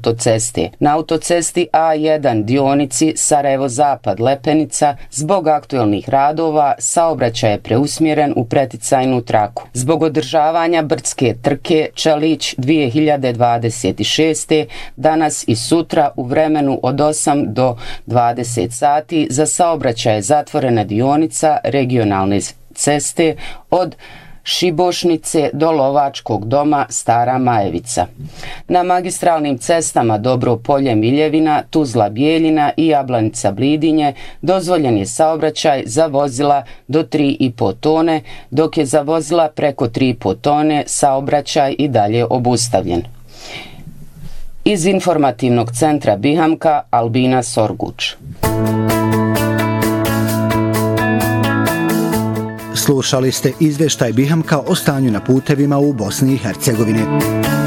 autoceste. Na autocesti A1 dionici Sarajevo-Zapad Lepenica zbog aktuelnih radova saobraćaj je preusmjeren u preticajnu traku. Zbog održavanja brdske trke Čelić 2026. danas i sutra u vremenu od 8 do 20 sati za saobraćaj je zatvorena dionica regionalne ceste od Šibošnice do Lovačkog doma Stara Majevica. Na magistralnim cestama Dobro Polje Miljevina, Tuzla Bijeljina i Jablanica Blidinje dozvoljen je saobraćaj za vozila do 3,5 tone, dok je za vozila preko 3,5 tone saobraćaj i dalje obustavljen. Iz informativnog centra Bihamka, Albina Sorguč. Slušali ste izvještaj Bihamka o stanju na putevima u Bosni i Hercegovini.